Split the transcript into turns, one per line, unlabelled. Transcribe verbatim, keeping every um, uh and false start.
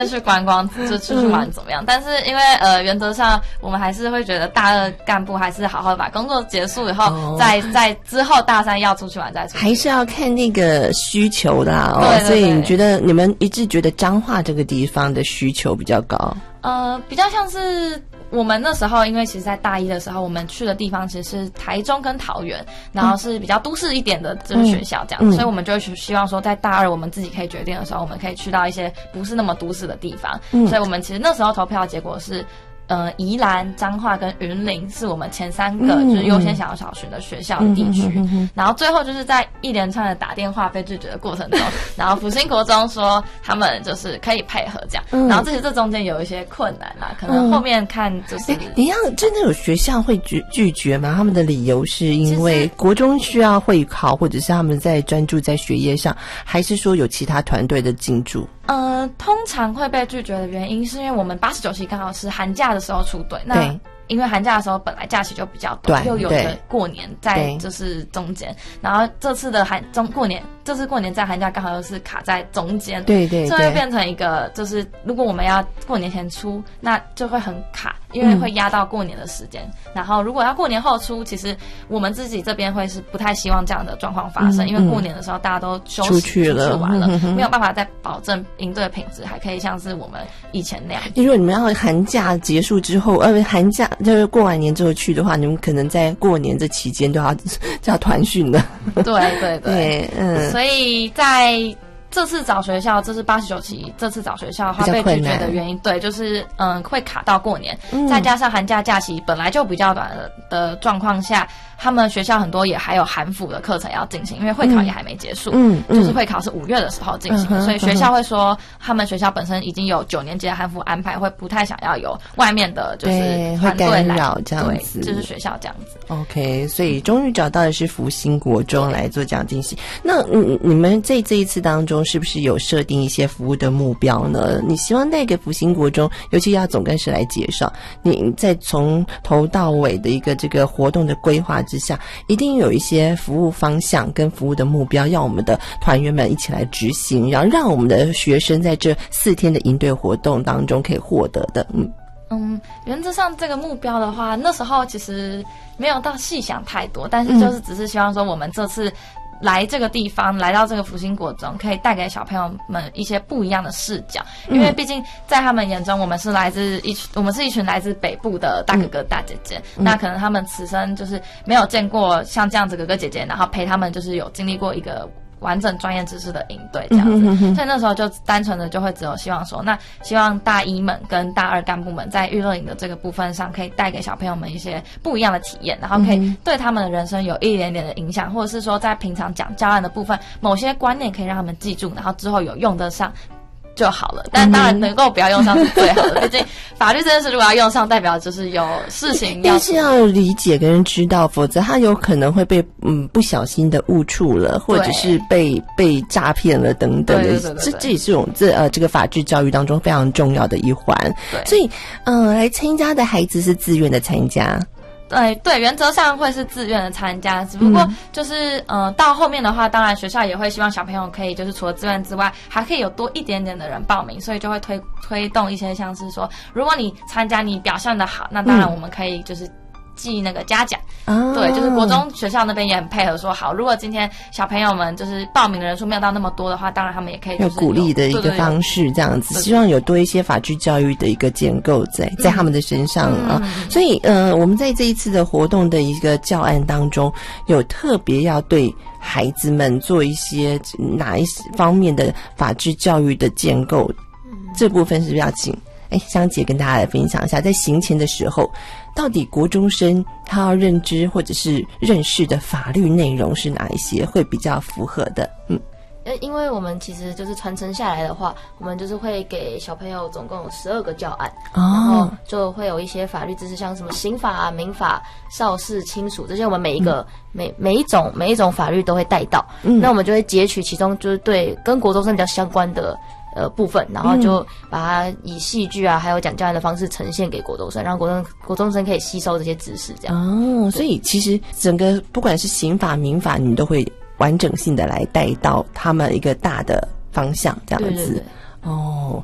去观光就出去玩怎么样？嗯、但是因为呃原则上我们还是会觉得大二干部还是好好把工作结束以后，哦、再在之后大三要出去玩再出去玩，
还是要看那个需求的啦。哦，
对对对，
所以你觉得你们一致觉得彰化这个地方的需求比较高？
呃，比较像是。我们那时候，因为其实在大一的时候，我们去的地方其实是台中跟桃园，然后是比较都市一点的这个学校这样，嗯、所以我们就会希望说，在大二我们自己可以决定的时候，我们可以去到一些不是那么都市的地方。嗯、所以我们其实那时候投票的结果是。呃，宜兰、彰化跟云林是我们前三个就是优先想要小学的学校的地区，嗯嗯嗯嗯、然后最后就是在一连串的打电话被拒绝的过程中，然后福星国中说他们就是可以配合这样，嗯、然后这些这中间有一些困难啦，可能后面看就是。
你要真的有学校会拒拒绝吗？他们的理由是因为国中需要会考，或者是他们在专注在学业上，还是说有其他团队的进驻？
呃，通常会被拒绝的原因是因为我们八十九期刚好是寒假的时候出队，那因为寒假的时候本来假期就比较短，又有着过年在就是中间，然后这次的寒中过年，这次过年在寒假刚好又是卡在中间，
对对对，
这会变成一个就是如果我们要过年前出，那就会很卡，因为会压到过年的时间。嗯、然后如果要过年后出，其实我们自己这边会是不太希望这样的状况发生，嗯、因为过年的时候大家都休息
出去了，
出去玩了，
嗯、
没有办法再保证营队的品质，还可以像是我们以前那样。
因为你们要寒假结束之后，呃，寒假就是过完年之后去的话，你们可能在过年这期间都要叫团训的。
对对 对, 对，嗯，所以在这次找学校，这是八十九期，这次找学校它被拒绝的原因，对，就是嗯会卡到过年，嗯、再加上寒假假期本来就比较短的的状况下。他们学校很多也还有寒辅的课程要进行，因为会考也还没结束，嗯，嗯就是会考是五月的时候进行的，嗯、所以学校会说，他们学校本身已经有九年级的寒辅安排，会不太想要有外面的就是团队来
会干扰这样子，
对，就是学校这样子。
OK， 所以终于找到的是福星国中来做这样进行。那嗯，你们在这一次当中是不是有设定一些服务的目标呢？你希望带给福星国中，尤其要总干事来介绍，你在从头到尾的一个这个活动的规划之下，一定有一些服务方向跟服务的目标，要我们的团员们一起来执行，然后让我们的学生在这四天的营队活动当中可以获得的。嗯
嗯，原则上这个目标的话，那时候其实没有到细想太多，但是就是只是希望说我们这次来这个地方，来到这个福星国中，可以带给小朋友们一些不一样的视角。因为毕竟在他们眼中，我们是来自一群，我们是一群来自北部的大哥哥大姐姐。嗯、那可能他们此生就是没有见过像这样子哥哥姐姐，然后陪他们就是有经历过一个完整专业知识的营队这样子，嗯、哼哼所以那时候就单纯的就会只有希望说，那希望大一们跟大二干部们在娱乐营的这个部分上，可以带给小朋友们一些不一样的体验，然后可以对他们的人生有一点点的影响，或者是说在平常讲教案的部分，某些观念可以让他们记住，然后之后有用得上就好了，但当然能够不要用上是最好的。毕竟法律这件事如果要用上，代表就是有事情要，
但是要理解跟人知道，否则他有可能会被嗯不小心的误触了，或者是被被诈骗了等等的。对对对对对，这这也是我们这呃这个法治教育当中非常重要的一环。对，所以嗯、呃，来参加的孩子是自愿的参加。
对对，原则上会是自愿的参加，只不过就是嗯、呃，到后面的话，当然学校也会希望小朋友可以就是除了自愿之外，还可以有多一点点的人报名，所以就会推推动一些像是说，如果你参加你表现得好，那当然我们可以就是记那个嘉奖。哦、对，就是国中学校那边也很配合说好，如果今天小朋友们就是报名的人数没有到那么多的话，当然他们也可以就是
有鼓励的一个方式这样子，希望有多一些法治教育的一个建构在在他们的身上啊。嗯、所以呃，我们在这一次的活动的一个教案当中，有特别要对孩子们做一些哪一方面的法治教育的建构，嗯、这部分是不是要请哎香姐跟大家来分享一下，在行前的时候，到底国中生他要认知或者是认识的法律内容是哪一些会比较符合的？嗯，
呃，因为我们其实就是传承下来的话，我们就是会给小朋友总共有十二个教案，哦、然后就会有一些法律知识，像什么刑法啊、民法、少事、亲属这些，我们每一个、嗯、每每一种每一种法律都会带到。嗯，那我们就会截取其中就是对跟国中生比较相关的呃部分，然后就把它以戏剧啊，还有讲教案的方式呈现给国中生，让国中国中生可以吸收这些知识，这样。
哦，所以其实整个不管是刑法、民法，你们都会完整性的来带到他们一个大的方向，这样子。对对对。哦，